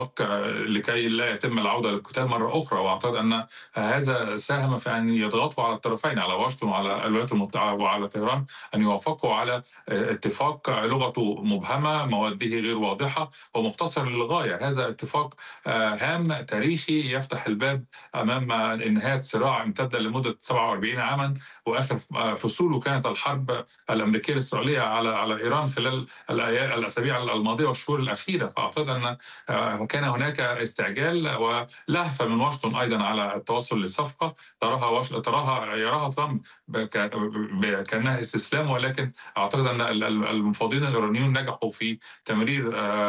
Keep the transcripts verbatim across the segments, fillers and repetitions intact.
لكي لا يتم العودة للقتال مرة أخرى. وأعتقد أن هذا ساهم في أن يضغطوا على الطرفين، على واشنطن وعلى الولايات المتحدة وعلى طهران، أن يوافقوا على اتفاق لغته مبهمة، مواده غير واضحة ومختصر للغاية. هذا اتفاق هام تاريخي يفتح الباب أمام إنهاء صراع امتد لمدة سبعة وأربعين عاما، وآخر فصوله كانت الحرب الأمريكية الإسرائيلية على على إيران خلال الأسابيع الماضية والشهور الأخيرة. فأعتقد أن كان هناك استعجال ولهفة من واشنطن أيضا على التوصل لصفقة تراها وش... تراها يراها ترامب كأنها استسلام، ولكن أعتقد أن المفاوضين الإيرانيون نجحوا في تمرير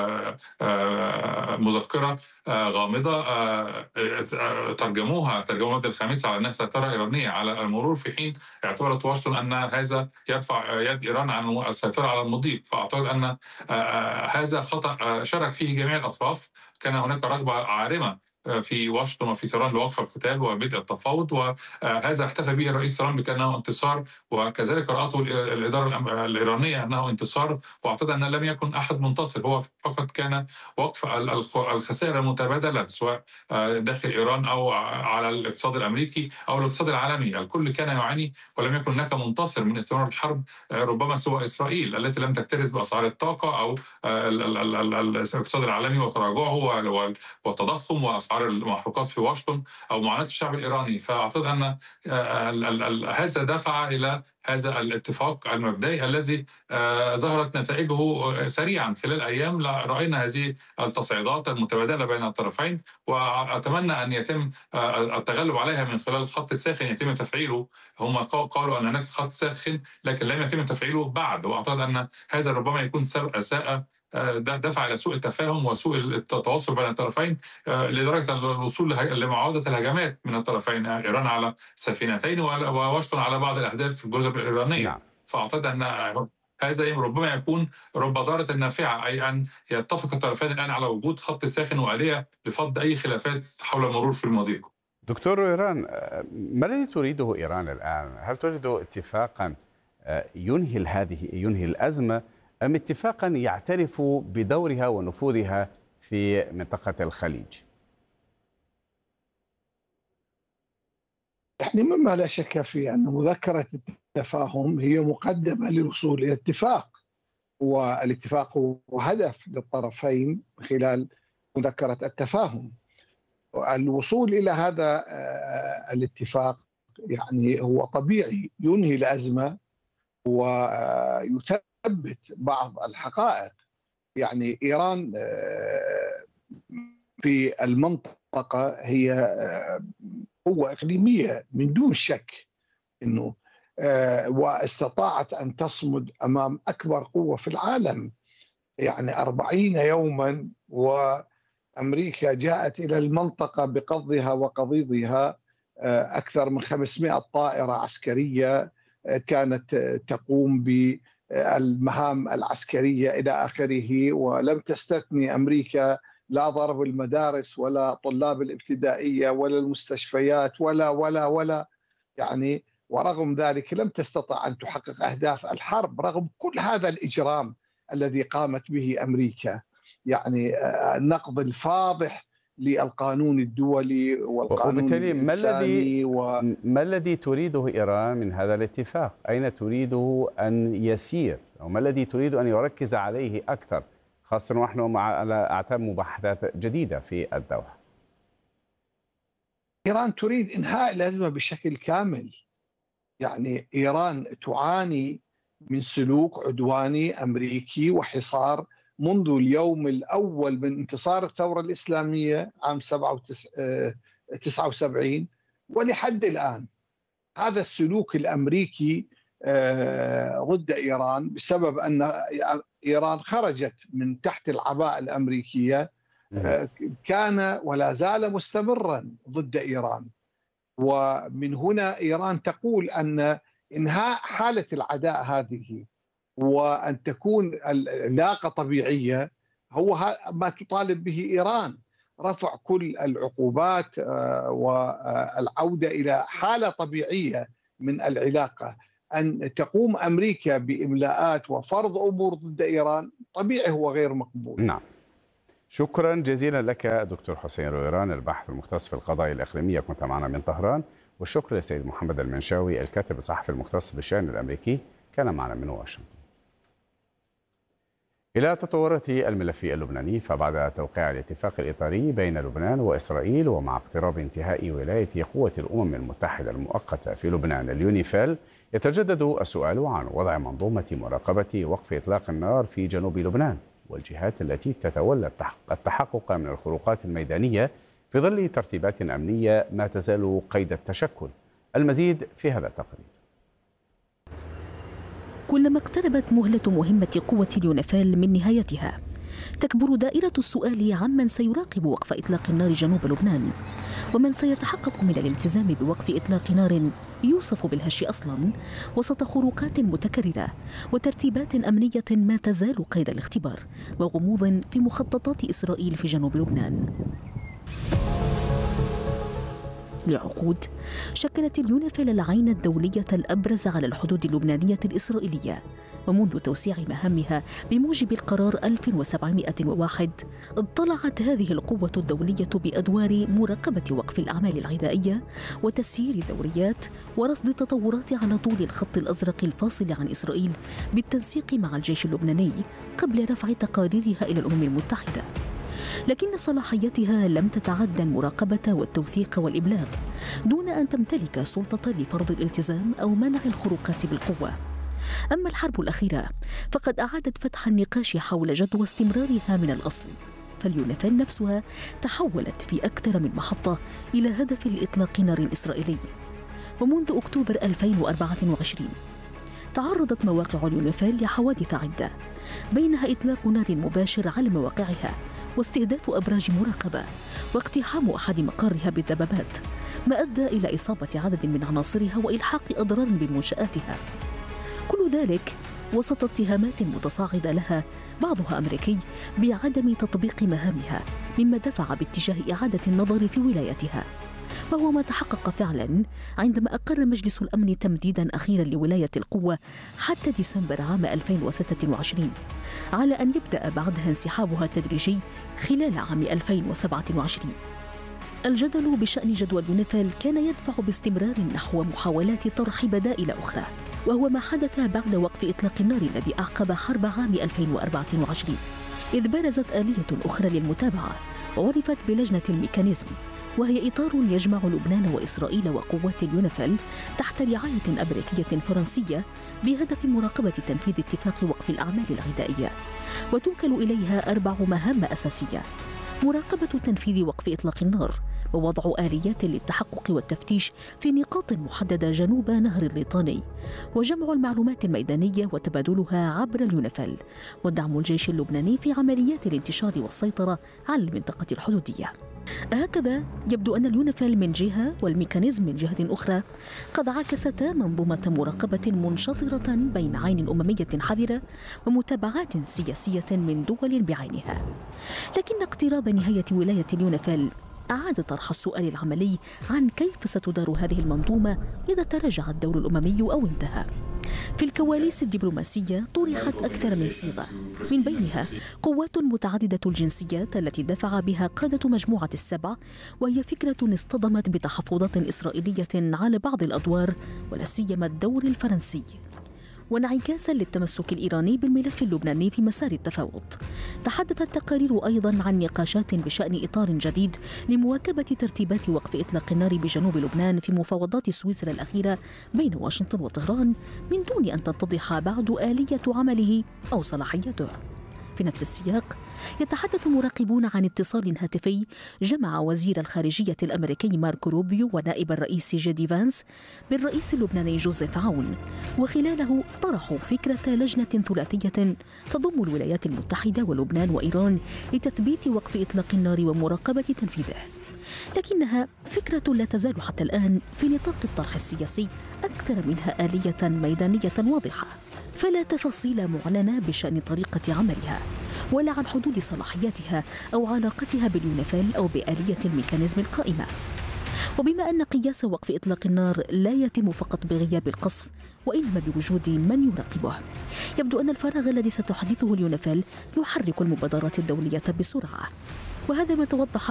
مذكرة غامضة ترجموها ترجموها المادة الخامسة على أنها سيطرة إيرانية على المرور، في حين اعتبرت واشنطن أن هذا يرفع يد إيران عن السيطرة على المضيق. فأعتقد أن هذا خطأ شارك فيه جميع الأطراف. كان هناك رغبة عارمة في واشنطن وفي طهران لوقف القتال وبدء التفاوض، وهذا احتفى به الرئيس ترامب كأنه انتصار، وكذلك رأته الإدارة الإيرانية أنه انتصار. واعتقد أن لم يكن أحد منتصر، هو فقط كان وقف الخسائر المتبادلة سواء داخل إيران أو على الاقتصاد الأمريكي أو الاقتصاد العالمي. الكل كان يعاني ولم يكن هناك منتصر من استمرار الحرب، ربما سوى إسرائيل التي لم تكترث بأسعار الطاقة أو الاقتصاد العالمي وتراجعه والتضخم وأسعار المحروقات في واشنطن أو معاناة الشعب الإيراني. فأعتقد أن هذا دفع إلى هذا الاتفاق المبدئي الذي ظهرت نتائجه سريعا خلال أيام. رأينا هذه التصعيدات المتبادلة بين الطرفين، وأتمنى أن يتم التغلب عليها من خلال الخط الساخن يتم تفعيله. هم قالوا أن هناك خط ساخن لكن لم يتم تفعيله بعد، وأعتقد أن هذا ربما يكون ساء دفع إلى سوء التفاهم وسوء التواصل بين الطرفين، لدرجة الوصول لمعاودة الهجمات من الطرفين، إيران على سفينتين وواشنطن على بعض الأهداف في الجزر الإيرانية. نعم. فأعتقد أن هذا ربما يكون رب ضارة نافعة، أي أن يتفق الطرفين الآن على وجود خط ساخن وآلية لفض أي خلافات حول المرور في المضيق. دكتور إيران، ما الذي تريده إيران الآن؟ هل تريد اتفاقا ينهي هذه ينهي الأزمة، أم اتفاقا يعترف بدورها ونفوذها في منطقة الخليج؟ يعني مما لا شك فيه أن مذكرة التفاهم هي مقدمة للوصول إلى اتفاق، والاتفاق هو هدف للطرفين خلال مذكرة التفاهم. الوصول إلى هذا الاتفاق يعني هو طبيعي، ينهي الأزمة ويثبت بعض الحقائق. يعني إيران في المنطقة هي قوة إقليمية من دون شك، إنه واستطاعت أن تصمد أمام أكبر قوة في العالم يعني أربعين يوما، وأمريكا جاءت إلى المنطقة بقضها وقضيضها أكثر من خمسمائة طائرة عسكرية كانت تقوم بالمهام العسكرية إلى آخره، ولم تستثني أمريكا لا ضرب المدارس ولا طلاب الابتدائية ولا المستشفيات ولا ولا ولا يعني. ورغم ذلك لم تستطع أن تحقق أهداف الحرب رغم كل هذا الإجرام الذي قامت به أمريكا، يعني النقض الفاضح للقانون الدولي والقانون الإنساني. و... ما الذي تريده إيران من هذا الاتفاق؟ أين تريده أن يسير؟ أو ما الذي تريد أن يركز عليه أكثر، خاصة ونحن مع على أعتاب مباحثات جديدة في الدوحة؟ إيران تريد إنهاء الأزمة بشكل كامل. يعني إيران تعاني من سلوك عدواني أمريكي وحصار منذ اليوم الأول من انتصار الثورة الإسلامية عام تسعة وسبعين ولحد الآن. هذا السلوك الأمريكي ضد إيران بسبب أن إيران خرجت من تحت العباءة الأمريكية كان ولا زال مستمرا ضد إيران. ومن هنا إيران تقول أن إنهاء حالة العداء هذه وأن تكون العلاقة طبيعية هو ما تطالب به إيران، رفع كل العقوبات والعودة إلى حالة طبيعية من العلاقة. أن تقوم أمريكا بإملاءات وفرض أمور ضد إيران طبيعي هو غير مقبول. نعم. شكرا جزيلا لك دكتور حسين رويران، الباحث المختص في القضايا الإقليمية، كنت معنا من طهران. والشكر للسيد محمد المنشاوي الكاتب الصحفي المختص بالشأن الأمريكي، كان معنا من واشنطن. إلى تطورات الملف اللبناني، فبعد توقيع الاتفاق الإطاري بين لبنان وإسرائيل ومع اقتراب انتهاء ولاية قوة الأمم المتحدة المؤقتة في لبنان اليونيفيل، يتجدد السؤال عن وضع منظومة مراقبة وقف إطلاق النار في جنوب لبنان والجهات التي تتولى التحقق من الخروقات الميدانية في ظل ترتيبات أمنية ما تزال قيد التشكل. المزيد في هذا التقرير. كلما اقتربت مهلة مهمة قوة اليونيفيل من نهايتها، تكبر دائرة السؤال عمن سيراقب وقف إطلاق النار جنوب لبنان، ومن سيتحقق من الالتزام بوقف إطلاق نار يوصف بالهش أصلا وسط خروقات متكررة وترتيبات أمنية ما تزال قيد الاختبار وغموض في مخططات إسرائيل في جنوب لبنان. لعقود شكلت اليونيفيل العين الدولية الأبرز على الحدود اللبنانية الإسرائيلية، ومنذ توسيع مهامها بموجب القرار ألف وسبعمائة وواحد اطلعت هذه القوة الدولية بأدوار مراقبة وقف الأعمال العدائية وتسيير الدوريات ورصد تطورات على طول الخط الأزرق الفاصل عن إسرائيل بالتنسيق مع الجيش اللبناني قبل رفع تقاريرها إلى الأمم المتحدة. لكن صلاحيتها لم تتعدى المراقبة والتوثيق والإبلاغ دون أن تمتلك سلطة لفرض الالتزام أو منع الخروقات بالقوة. أما الحرب الأخيرة فقد أعادت فتح النقاش حول جدوى استمرارها من الأصل، فاليونيفيل نفسها تحولت في أكثر من محطة إلى هدف لإطلاق نار إسرائيلي. ومنذ أكتوبر ألفين وأربعة وعشرين تعرضت مواقع اليونيفيل لحوادث عدة، بينها إطلاق نار مباشر على مواقعها واستهداف أبراج مراقبة واقتحام أحد مقارها بالدبابات، ما أدى إلى إصابة عدد من عناصرها وإلحاق أضرار بمنشآتها. كل ذلك وسط اتهامات متصاعدة لها بعضها أمريكي بعدم تطبيق مهامها، مما دفع باتجاه إعادة النظر في ولايتها، وهو ما تحقق فعلا عندما أقر مجلس الأمن تمديدا أخيرا لولاية القوة حتى ديسمبر عام ألفين وستة وعشرين، على أن يبدأ بعدها انسحابها التدريجي خلال عام ألفين وسبعة وعشرين. الجدل بشأن جدوى اليونيفيل كان يدفع باستمرار نحو محاولات طرح بدائل أخرى، وهو ما حدث بعد وقف إطلاق النار الذي أعقب حرب عام ألفين وأربعة وعشرين، إذ برزت آلية أخرى للمتابعة وعرفت بلجنة الميكانيزم، وهي إطار يجمع لبنان وإسرائيل وقوات اليونيفيل تحت رعاية أمريكية فرنسية بهدف مراقبة تنفيذ اتفاق وقف الأعمال العدائية، وتوكل إليها أربع مهام أساسية: مراقبة تنفيذ وقف إطلاق النار، ووضع آليات للتحقق والتفتيش في نقاط محددة جنوب نهر الليطاني، وجمع المعلومات الميدانية وتبادلها عبر اليونيفيل، ودعم الجيش اللبناني في عمليات الانتشار والسيطرة على المنطقة الحدودية. هكذا يبدو أن اليونيفيل من جهة والميكانيزم من جهة أخرى قد عكستا منظومة مراقبة منشطرة بين عين أممية حذرة ومتابعات سياسية من دول بعينها. لكن اقتراب نهاية ولاية اليونيفيل أعاد طرح السؤال العملي عن كيف ستدار هذه المنظومة إذا تراجع الدور الأممي أو انتهى. في الكواليس الدبلوماسية طرحت أكثر من صيغة، من بينها قوات متعددة الجنسيات التي دفع بها قادة مجموعة السبع، وهي فكرة اصطدمت بتحفظات إسرائيلية على بعض الأدوار ولا سيما الدور الفرنسي. وانعكاسا للتمسك الإيراني بالملف اللبناني في مسار التفاوض، تحدث التقارير أيضا عن نقاشات بشأن إطار جديد لمواكبة ترتيبات وقف إطلاق النار بجنوب لبنان في مفاوضات سويسرا الأخيرة بين واشنطن وطهران، من دون أن تتضح بعد آلية عمله أو صلاحيته. في نفس السياق يتحدث مراقبون عن اتصال هاتفي جمع وزير الخارجية الأمريكي ماركو روبيو ونائب الرئيس جي دي فانس بالرئيس اللبناني جوزيف عون، وخلاله طرحوا فكرة لجنة ثلاثية تضم الولايات المتحدة ولبنان وإيران لتثبيت وقف إطلاق النار ومراقبة تنفيذه. لكنها فكرة لا تزال حتى الآن في نطاق الطرح السياسي أكثر منها آلية ميدانية واضحة، فلا تفاصيل معلنة بشأن طريقة عملها ولا عن حدود صلاحياتها أو علاقتها باليونيفيل أو بآلية الميكانيزم القائمة. وبما أن قياس وقف إطلاق النار لا يتم فقط بغياب القصف وإنما بوجود من يراقبه، يبدو أن الفراغ الذي ستحدثه اليونيفيل يحرك المبادرات الدولية بسرعة، وهذا ما توضح